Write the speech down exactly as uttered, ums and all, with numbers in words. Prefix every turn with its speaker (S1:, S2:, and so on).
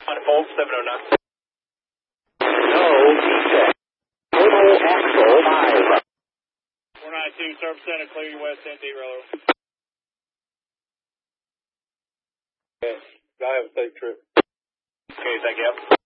S1: Unfold seven oh nine.
S2: No, check. Total axle five.
S1: four nine two, service center, clear your west end, D-roller.
S3: Okay, I have a safe trip.
S1: Okay, thank you.